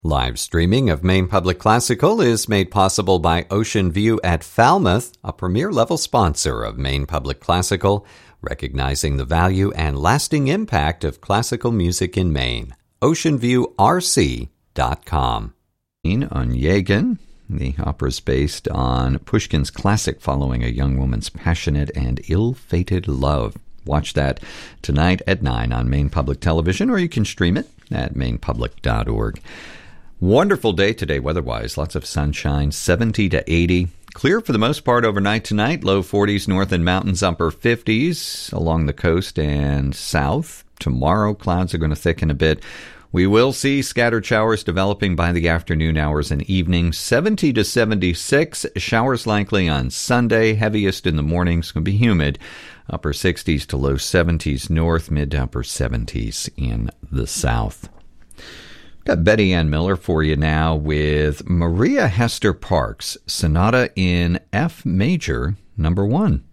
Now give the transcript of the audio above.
Live streaming of Maine Public Classical is made possible by Ocean View at Falmouth, a premier-level sponsor of Maine Public Classical, recognizing the value and lasting impact of classical music in Maine. OceanViewRC.com. Onegin. The opera is based on Pushkin's classic following a young woman's passionate and ill-fated love. Watch that tonight at 9 on Maine Public Television, or you can stream it at mainepublic.org. Wonderful day today weather-wise. Lots of sunshine, 70 to 80. Clear for the most part overnight tonight. Low 40s north and mountains, upper 50s along the coast and south. Tomorrow, clouds are going to thicken a bit. We will see scattered showers developing by the afternoon hours and evening. 70 to 76. Showers likely on Sunday. Heaviest in the morning. It's going to be humid. Upper 60s to low 70s north. Mid to upper 70s in the south. Got Betty Ann Miller for you now with Maria Hester Parks, Sonata in F Major, number 1.